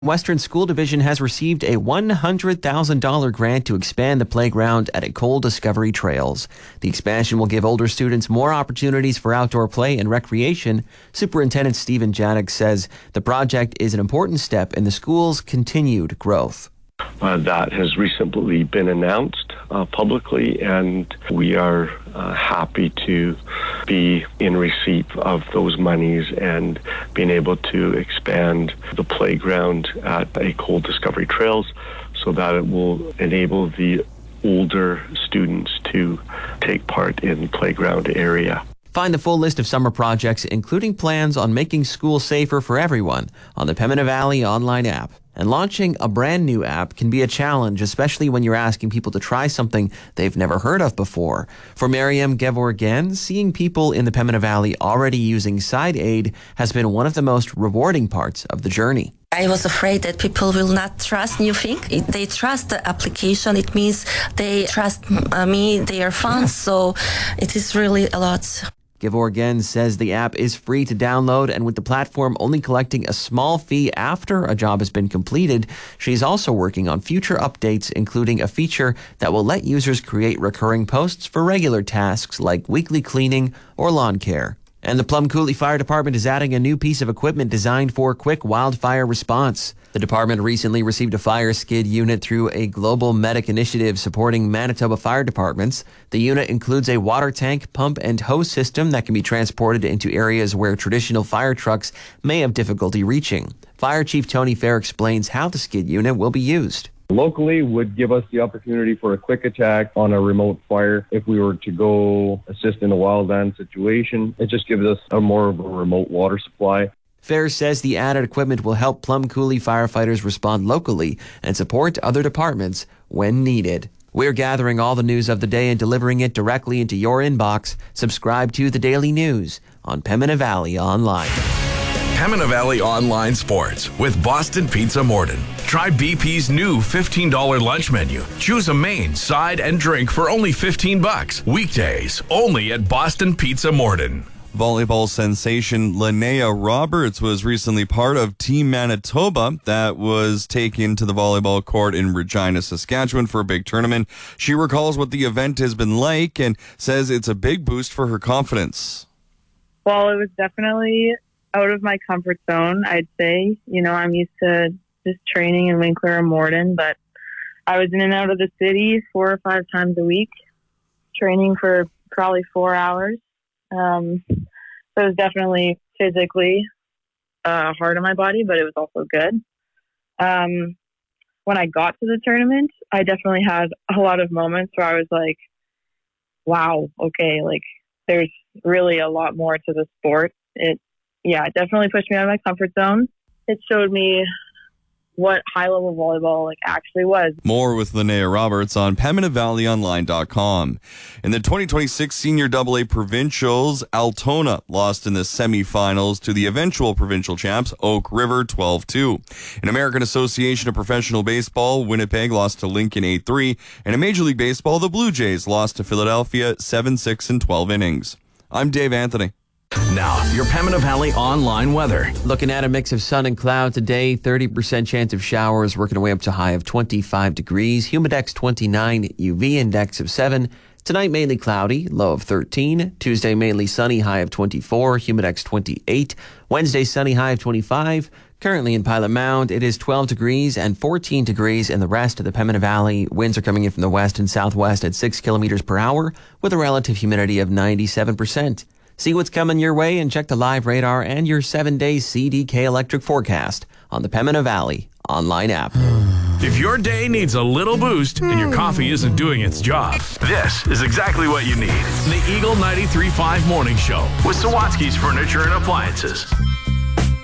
Western School Division has received a $100,000 grant to expand the playground at École Discovery Trails. The expansion will give older students more opportunities for outdoor play and recreation. Superintendent Stephen Janik says the project is an important step in the school's continued growth. That has recently been announced publicly, and we are happy to be in receipt of those monies and being able to expand the playground at École Discovery Trails so that it will enable the older students to take part in the playground area. Find the full list of summer projects, including plans on making school safer for everyone, on the Pembina Valley online app. And launching a brand new app can be a challenge, especially when you're asking people to try something they've never heard of before. For Miriam Gevorgan, seeing people in the Pembina Valley already using SideAid has been one of the most rewarding parts of the journey. I was afraid that people will not trust new thing. They trust the application. It means they trust me, their funds. So it is really a lot. Gevorgan says the app is free to download, and with the platform only collecting a small fee after a job has been completed, she's also working on future updates, including a feature that will let users create recurring posts for regular tasks like weekly cleaning or lawn care. And the Plum Coulee Fire Department is adding a new piece of equipment designed for quick wildfire response. The department recently received a fire skid unit through a global medic initiative supporting Manitoba fire departments. The unit includes a water tank, pump, and hose system that can be transported into areas where traditional fire trucks may have difficulty reaching. Fire Chief Tony Fair explains how the skid unit will be used. Locally would give us the opportunity for a quick attack on a remote fire. If we were to go assist in a wildland situation, it just gives us a more of a remote water supply. Fair says the added equipment will help Plum Coulee firefighters respond locally and support other departments when needed. We're gathering all the news of the day and delivering it directly into your inbox. Subscribe to the Daily News on Pembina Valley Online. Pembina Valley Online Sports with Boston Pizza Morden. Try BP's new $15 lunch menu. Choose a main, side, and drink for only $15. Weekdays, only at Boston Pizza Morden. Volleyball sensation Linnea Roberts was recently part of Team Manitoba that was taken to the volleyball court in Regina, Saskatchewan for a big tournament. She recalls what the event has been like and says it's a big boost for her confidence. Well, it was definitely out of my comfort zone, I'd say. You know, I'm used to just training in Winkler and Morden, but I was in and out of the city 4 or 5 times a week, training for probably 4 hours. So it was definitely physically hard on my body, but it was also good. When I got to the tournament, I definitely had a lot of moments where I was like, wow, okay, like there's really a lot more to the sport. It definitely pushed me out of my comfort zone. It showed me what high-level volleyball actually was. More with Linnea Roberts on PembinaValleyOnline.com. In the 2026 Senior AA Provincials, Altona lost in the semifinals to the eventual provincial champs, Oak River, 12-2. In American Association of Professional Baseball, Winnipeg lost to Lincoln 8-3. And in Major League Baseball, the Blue Jays lost to Philadelphia 7-6 in 12 innings. I'm Dave Anthony. Now, your Pembina Valley online weather. Looking at a mix of sun and cloud today, 30% chance of showers, working our way up to a high of 25 degrees. Humidex 29, UV index of 7. Tonight, mainly cloudy, low of 13. Tuesday, mainly sunny, high of 24. Humidex 28. Wednesday, sunny, high of 25. Currently in Pilot Mound, it is 12 degrees and 14 degrees in the rest of the Pembina Valley. Winds are coming in from the west and southwest at 6 kilometers per hour with a relative humidity of 97%. See what's coming your way and check the live radar and your 7-day CDK electric forecast on the Pembina Valley online app. If your day needs a little boost and your coffee isn't doing its job, this is exactly what you need. The Eagle 93.5 Morning Show with Sawatsky's Furniture and Appliances.